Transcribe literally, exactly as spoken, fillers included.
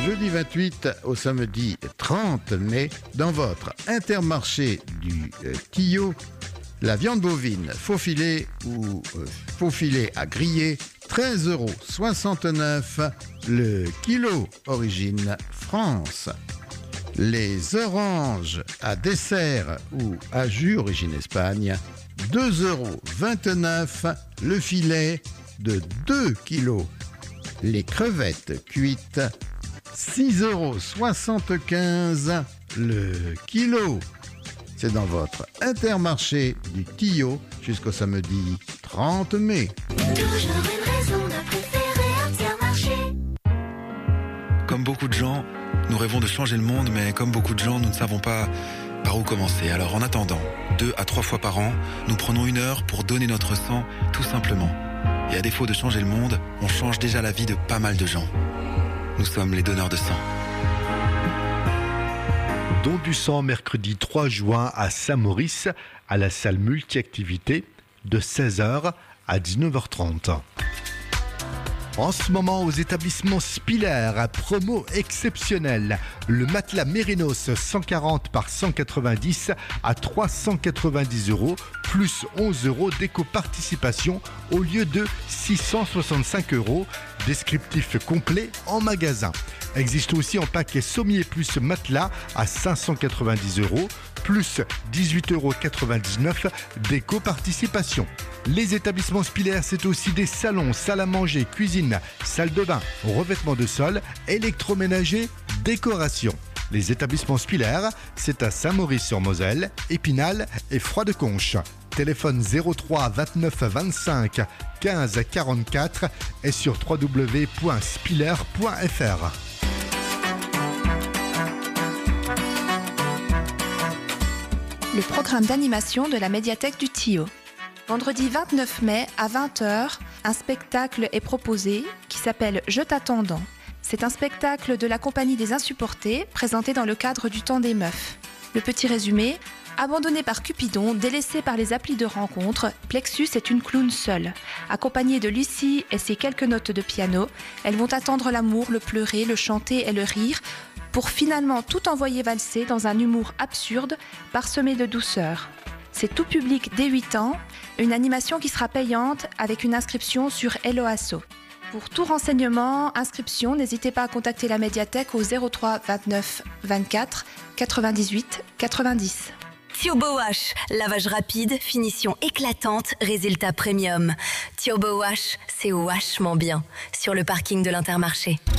jeudi vingt-huit au samedi trente mai, dans votre Intermarché du euh, Tillot, la viande bovine faux filet ou euh, faux filet à griller, treize euros soixante-neuf le kilo, origine France. Les oranges à dessert ou à jus, origine Espagne, deux euros vingt-neuf le filet de deux kilos. Les crevettes cuites, six euros soixante-quinze le kilo. C'est dans votre Intermarché du Tillot jusqu'au samedi trente mai. Toujours une raison de préférer Intermarché. Comme beaucoup de gens, nous rêvons de changer le monde, mais comme beaucoup de gens, nous ne savons pas par où commencer. Alors en attendant, deux à trois fois par an, nous prenons une heure pour donner notre sang, tout simplement. Et à défaut de changer le monde, on change déjà la vie de pas mal de gens. Nous sommes les donneurs de sang. Don du sang mercredi trois juin à Saint-Maurice, à la salle multi-activité, de seize heures à dix-neuf heures trente. En ce moment, aux établissements Spiller, à promo exceptionnelle. Le matelas Mérinos cent quarante par cent quatre-vingt-dix à trois cent quatre-vingt-dix euros, plus onze euros d'éco-participation au lieu de six cent soixante-cinq euros. Descriptif complet en magasin. Existe aussi en paquet sommier plus matelas à cinq cent quatre-vingt-dix euros, plus dix-huit euros quatre-vingt-dix-neuf d'éco-participation. Les établissements Spiller, c'est aussi des salons, salles à manger, cuisine, salle de bain, revêtement de sol, électroménager, décoration. Les établissements Spiller, c'est à Saint-Maurice-sur-Moselle, Épinal et Froid-de-Conche. Téléphone zéro trois vingt-neuf vingt-cinq quinze quarante-quatre et sur w w w point spiller point f r. Le programme d'animation de la médiathèque du Tillot. Vendredi vingt-neuf mai à vingt heures, un spectacle est proposé qui s'appelle Je t'attendant. C'est un spectacle de la Compagnie des Insupportés présenté dans le cadre du Temps des Meufs. Le petit résumé: abandonnée par Cupidon, délaissée par les applis de rencontre, Plexus est une clown seule. Accompagnée de Lucie et ses quelques notes de piano, elles vont attendre l'amour, le pleurer, le chanter et le rire, pour finalement tout envoyer valser dans un humour absurde, parsemé de douceur. C'est tout public dès huit ans, une animation qui sera payante avec une inscription sur Hello Asso. Pour tout renseignement, inscription, n'hésitez pas à contacter la médiathèque au zéro trois vingt-neuf vingt-quatre quatre-vingt-dix-huit quatre-vingt-dix. Turbo Wash, lavage rapide, finition éclatante, résultat premium. Turbo Wash, c'est vachement bien. Sur le parking de l'Intermarché.